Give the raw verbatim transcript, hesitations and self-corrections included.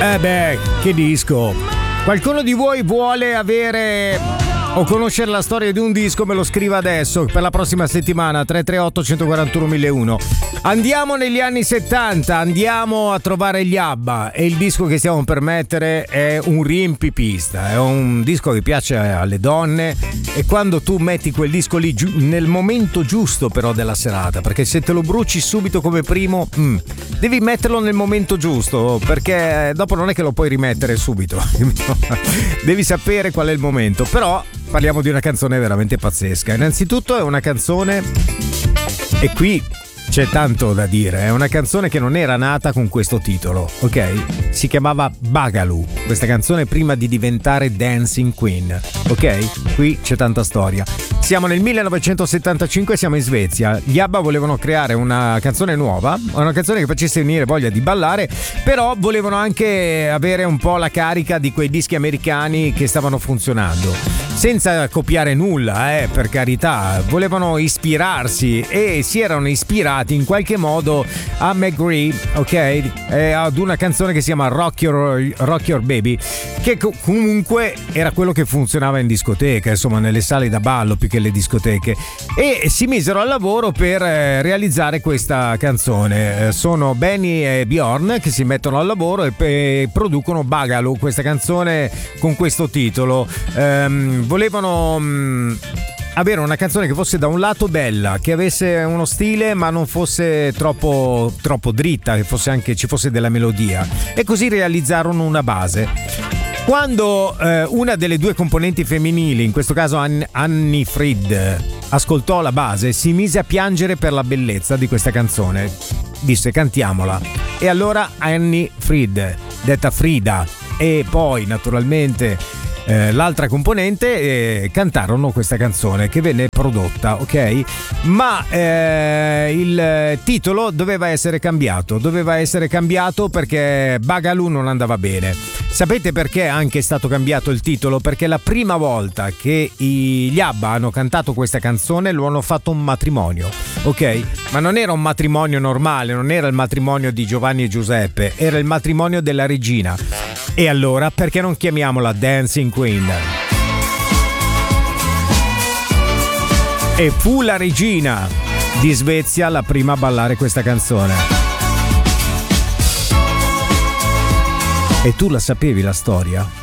Eh beh, che disco. Qualcuno di voi vuole avere o conoscere la storia di un disco? Me lo scriva adesso per la prossima settimana. Tre tre otto uno quattro uno uno uno. Andiamo negli anni settanta, andiamo a trovare gli ABBA, e il disco che stiamo per mettere è un riempipista, è un disco che piace alle donne, e quando tu metti quel disco lì giu- nel momento giusto però della serata, perché se te lo bruci subito come primo, mm, devi metterlo nel momento giusto, perché dopo non è che lo puoi rimettere subito. Devi sapere qual è il momento. Però parliamo di una canzone veramente pazzesca. Innanzitutto è una canzone, e qui c'è tanto da dire, è una canzone che non era nata con questo titolo, ok? Si chiamava Bagaloo, questa canzone, prima di diventare Dancing Queen, ok? Qui c'è tanta storia. Siamo nel millenovecentosettantacinque, siamo in Svezia. Gli ABBA volevano creare una canzone nuova, una canzone che facesse venire voglia di ballare, però volevano anche avere un po' la carica di quei dischi americani che stavano funzionando, senza copiare nulla, eh, per carità. Volevano ispirarsi, e si erano ispirati in qualche modo a McGree, ok? E ad una canzone che si chiama Rock Your, Rock Your Baby, che comunque era quello che funzionava in discoteca, insomma, nelle sale da ballo più che le discoteche, e si misero al lavoro per eh, realizzare questa canzone. Eh, sono Benny e Bjorn che si mettono al lavoro e pe- producono Bagaloo, questa canzone con questo titolo. Ehm, volevano mh, avere una canzone che fosse da un lato bella, che avesse uno stile ma non fosse troppo, troppo dritta, che fosse anche, ci fosse della melodia, e così realizzarono una base. Quando eh, una delle due componenti femminili, in questo caso Ann- Annie Fried, ascoltò la base, si mise a piangere per la bellezza di questa canzone. Disse: cantiamola. E allora Annie Fried, detta Frida, e poi naturalmente eh, l'altra componente eh, cantarono questa canzone, che venne prodotta, ok? Ma eh, il titolo doveva essere cambiato, doveva essere cambiato perché Bagaloo non andava bene. Sapete perché anche è stato cambiato il titolo? Perché la prima volta che gli ABBA hanno cantato questa canzone lo hanno fatto un matrimonio, ok? Ma non era un matrimonio normale, non era il matrimonio di Giovanni e Giuseppe, era il matrimonio della regina. E allora perché non chiamiamola Dancing Queen? E fu la regina di Svezia la prima a ballare questa canzone. E tu la sapevi la storia?